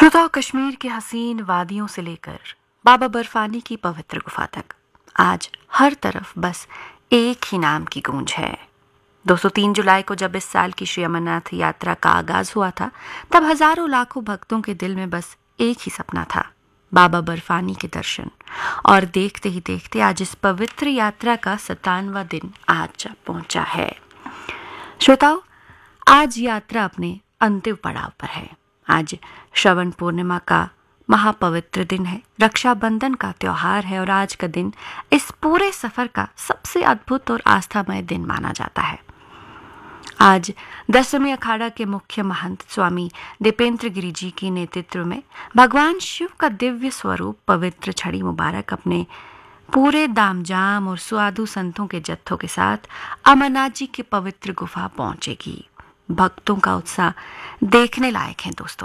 श्रोताओं, कश्मीर के हसीन वादियों से लेकर बाबा बर्फानी की पवित्र गुफा तक आज हर तरफ बस एक ही नाम की गूंज है। 203 जुलाई को जब इस साल की श्री अमरनाथ यात्रा का आगाज हुआ था, तब हजारों लाखों भक्तों के दिल में बस एक ही सपना था, बाबा बर्फानी के दर्शन। और देखते ही देखते आज इस पवित्र यात्रा का 57वां दिन आज पहुंचा है। श्रोताओं, आज यात्रा अपने अंतिम पड़ाव पर है। आज श्रवण पूर्णिमा का महापवित्र दिन है, रक्षाबंधन का त्योहार है और आज का दिन इस पूरे सफर का सबसे अद्भुत और आस्थामय दिन माना जाता है। आज 10वें अखाड़ा के मुख्य महंत स्वामी दीपेंद्र गिरी जी के नेतृत्व में भगवान शिव का दिव्य स्वरूप पवित्र छड़ी मुबारक अपने पूरे दामजाम और सुआदू संतों के जत्थों के साथ अमरनाथ जी की पवित्र गुफा पहुंचेगी। भक्तों का उत्साह देखने लायक है। दोस्तों,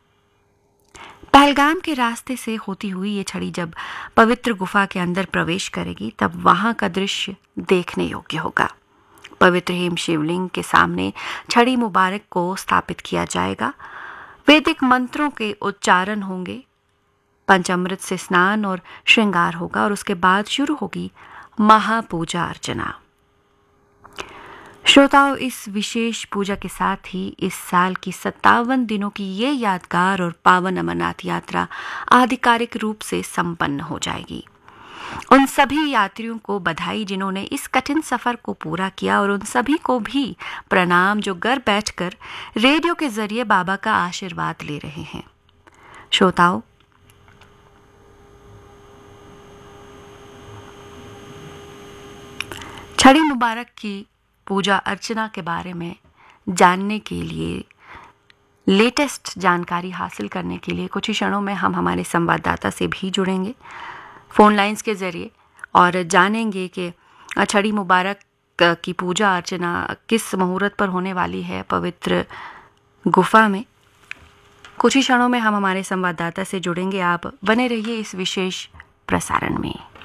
पहलगाम के रास्ते से होती हुई ये छड़ी जब पवित्र गुफा के अंदर प्रवेश करेगी, तब वहां का दृश्य देखने योग्य होगा। पवित्र हेम शिवलिंग के सामने छड़ी मुबारक को स्थापित किया जाएगा। वैदिक मंत्रों के उच्चारण होंगे, पंचामृत से स्नान और श्रृंगार होगा और उसके बाद शुरू होगी महापूजा अर्चना। श्रोताओं, इस विशेष पूजा के साथ ही इस साल की 57 दिनों की ये यादगार और पावन अमरनाथ यात्रा आधिकारिक रूप से संपन्न हो जाएगी। उन सभी यात्रियों को बधाई जिन्होंने इस कठिन सफर को पूरा किया, और उन सभी को भी प्रणाम जो घर बैठकर रेडियो के जरिए बाबा का आशीर्वाद ले रहे हैं। श्रोताओं, छड़ी मुबारक की पूजा अर्चना के बारे में जानने के लिए, लेटेस्ट जानकारी हासिल करने के लिए कुछ ही क्षणों में हम हमारे संवाददाता से भी जुड़ेंगे फ़ोन लाइंस के ज़रिए और जानेंगे कि छड़ी मुबारक की पूजा अर्चना किस मुहूर्त पर होने वाली है पवित्र गुफा में। कुछ ही क्षणों में हम हमारे संवाददाता से जुड़ेंगे। आप बने रहिए इस विशेष प्रसारण में।